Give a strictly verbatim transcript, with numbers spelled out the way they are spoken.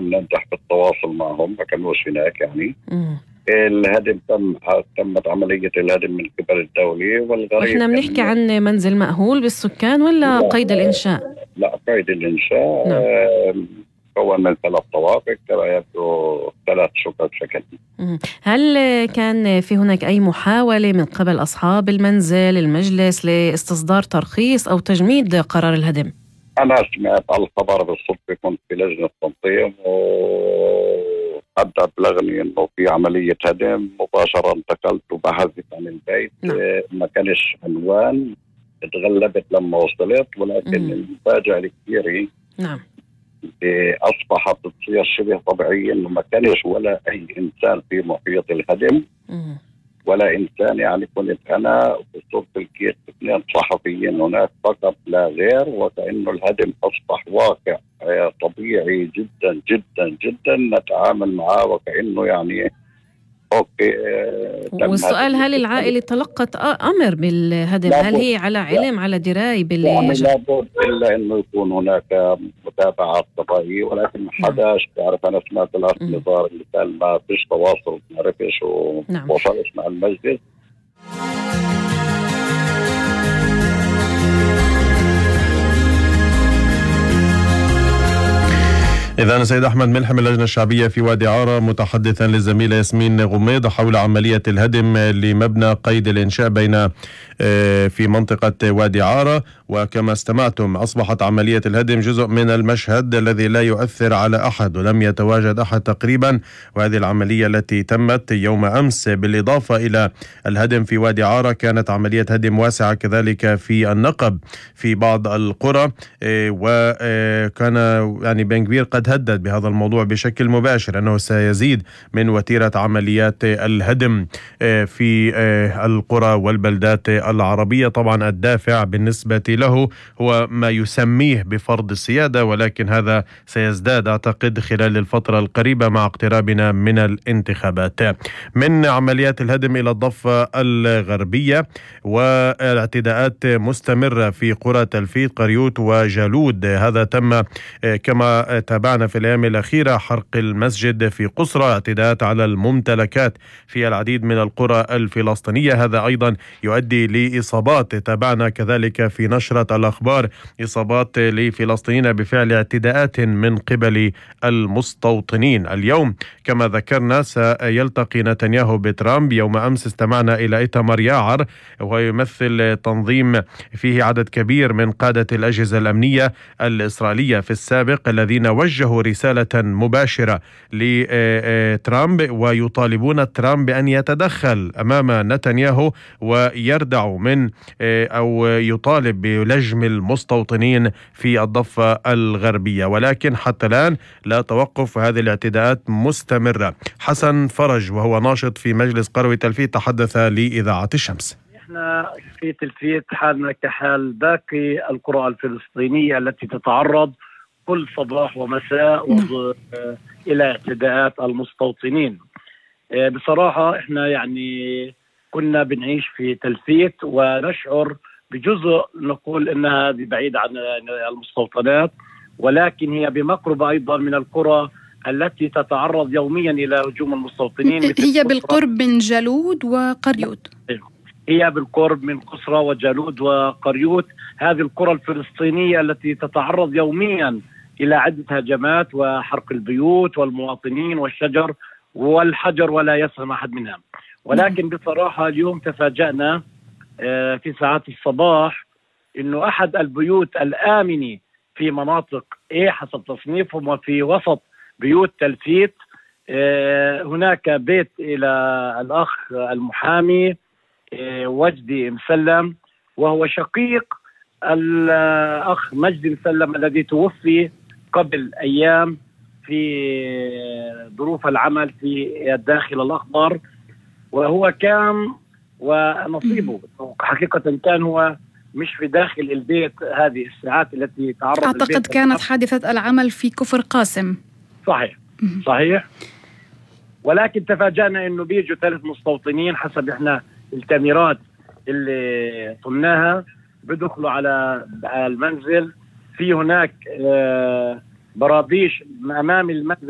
لم ننجح في التواصل معهم، ما كانوش هناك يعني. مم. الهدم تم تمت عملية الهدم من قبل الدولة، والغريب وإحنا بنحكي إنه عن منزل مأهول بالسكان ولا لا قيد الإنشاء؟ لا قيد الإنشاء. نعم. آه، مكون من ثلاث طوابق، كما يبدو ثلاث شقق سكنية. مم. هل كان في هناك أي محاولة من قبل أصحاب المنزل المجلس لاستصدار ترخيص أو تجميد قرار الهدم؟ أنا سمعت على الخبر بالصدفة، كنت في لجنة تنظيم وحد أبلغني إنه في عملية هدم. مباشرة انتقلت وبحثت عن البيت. نعم. آه، ما كانش عنوان، تغلبت لما وصلت، ولكن مم. المفاجأة الكبيرة نعم. آه، أصبحت تصير شبه طبيعية، إنه ما كانش ولا أي إنسان في محيط الهدم، مم. ولا إنسان. يعني كنت أنا وصورة الكيس اثنين صحفيين هناك فقط لا غير، وكأنه الهدم أصبح واقع آه، طبيعي جدا جدا جدا، نتعامل معه وكأنه يعني أوكي. آه، تم والسؤال، هدم. هل العائلة تلقت أ- أمر بالهدم؟ هل لابد هي على علم على دراية باللي يعني جرى؟ لابد إلا إنه يكون هناك متابعة طبيعية، ولكن ما نعم. حداش بيعرف. أنا سمعت الأخ مم. نزار اللي قال ما فيش تواصل، ما عرفش نعم. ووصلش مع المجلس. إذن سيد أحمد ملحم اللجنة الشعبية في وادي عارة متحدثا للزميلة ياسمين غميض حول عملية الهدم لمبنى قيد الإنشاء بين في منطقة وادي عارة. وكما استمعتم أصبحت عملية الهدم جزء من المشهد الذي لا يؤثر على أحد ولم يتواجد أحد تقريبا. وهذه العملية التي تمت يوم أمس بالإضافة إلى الهدم في وادي عارة كانت عملية هدم واسعة كذلك في النقب في بعض القرى. وكان يعني بن كبير قد هدد بهذا الموضوع بشكل مباشر أنه سيزيد من وتيرة عمليات الهدم في القرى والبلدات العربية. طبعا الدافع بالنسبة له هو ما يسميه بفرض السيادة، ولكن هذا سيزداد أعتقد خلال الفترة القريبة مع اقترابنا من الانتخابات. من عمليات الهدم إلى الضفة الغربية، والاعتداءات مستمرة في قرى تلفيت قريوت وجالود. هذا تم كما تابعنا في الأيام الأخيرة حرق المسجد في قصرى، اعتداءات على الممتلكات في العديد من القرى الفلسطينية. هذا أيضا يؤدي لإصابات. تابعنا كذلك في نشرة الأخبار إصابات لفلسطينيين بفعل اعتداءات من قبل المستوطنين. اليوم كما ذكرنا سيلتقي نتنياهو بترامب. يوم أمس استمعنا إلى إيتمار ياعر، وهو يمثل تنظيم فيه عدد كبير من قادة الأجهزة الأمنية الإسرائيلية في السابق، الذين وجهوا رسالة مباشرة لترامب ويطالبون ترامب بأن يتدخل أمام نتنياهو ويردع من أو يطالب بلجم المستوطنين في الضفة الغربية. ولكن حتى الآن لا توقف، هذه الاعتداءات مستمرة. حسن فرج وهو ناشط في مجلس قروي تلفيت تحدث لإذاعة الشمس. احنا في تلفيت حالنا كحال باقي القرى الفلسطينية التي تتعرض كل صباح ومساء إلى اعتداءات المستوطنين. بصراحة احنا يعني كنا بنعيش في تلفيت ونشعر بجزء نقول انها بعيد عن المستوطنات، ولكن هي بمقربة ايضا من القرى التي تتعرض يوميا الى هجوم المستوطنين. هي بالقرب من جالود وقريوت. هي بالقرب من قصرى وجالود وقريوت، هذه القرى الفلسطينية التي تتعرض يوميا إلى عدة هجمات وحرق البيوت والمواطنين والشجر والحجر، ولا يسلم أحد منها. ولكن بصراحة اليوم تفاجأنا في ساعات الصباح إنه أحد البيوت الآمنة في مناطق إيه حسب تصنيفهم وفي وسط بيوت تلفيت هناك بيت إلى الأخ المحامي وجدي مسلم، وهو شقيق الأخ مجدي مسلم الذي توفي قبل أيام في ظروف العمل في الداخل الأخضر، وهو كان ونصيبه حقيقة كان هو مش في داخل البيت هذه الساعات التي تعرض. أعتقد كانت حادثة العمل في كفر قاسم. صحيح صحيح. ولكن تفاجأنا إنه بيجوا ثلاث مستوطنين حسب إحنا الكاميرات اللي صناها، بدخلوا على المنزل، في هناك براديش أمام المنزل